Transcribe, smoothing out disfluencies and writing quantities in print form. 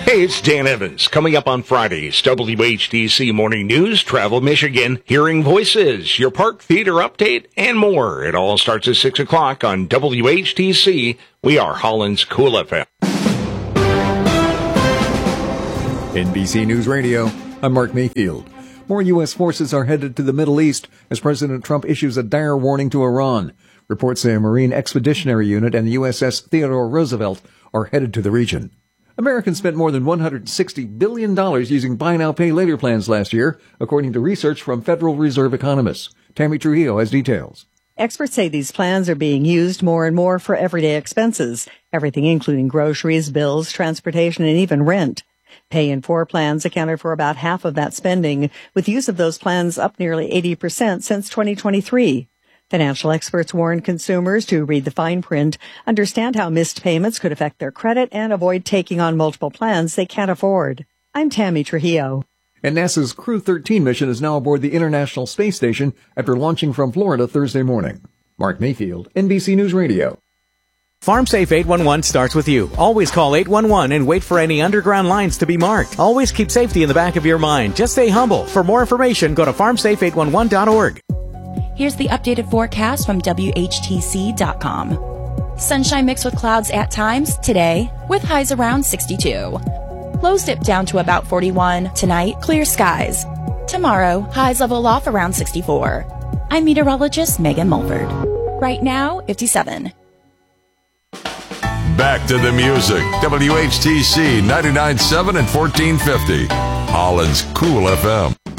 Hey, it's Dan Evans. Coming up on Fridays, WHTC Morning News, Travel Michigan, Hearing Voices, your park theater update, and more. It all starts at 6 o'clock on WHTC. We are Holland's Cool FM. NBC News Radio, I'm Mark Mayfield. More U.S. forces are headed to the Middle East as President Trump issues a dire warning to Iran. Reports say a Marine Expeditionary Unit and the USS Theodore Roosevelt are headed to the region. Americans spent more than $160 billion using buy now, pay later plans last year, according to research from Federal Reserve economists. Tammy Trujillo has details. Experts say these plans are being used more and more for everyday expenses, everything including groceries, bills, transportation, and even rent. Pay in 4 plans accounted for about half of that spending, with use of those plans up nearly 80% since 2023. Financial experts warn consumers to read the fine print, understand how missed payments could affect their credit, and avoid taking on multiple plans they can't afford. I'm Tammy Trujillo. And NASA's Crew 13 mission is now aboard the International Space Station after launching from Florida Thursday morning. Mark Mayfield, NBC News Radio. FarmSafe 811 starts with you. Always call 811 and wait for any underground lines to be marked. Always keep safety in the back of your mind. Just stay humble. For more information, go to farmsafe811.org. Here's the updated forecast from WHTC.com. Sunshine mixed with clouds at times today, with highs around 62. Lows dip down to about 41. Tonight, clear skies. Tomorrow, highs level off around 64. I'm meteorologist Megan Mulford. Right now, 57. Back to the music. WHTC 99.7 and 1450. Holland's Cool FM.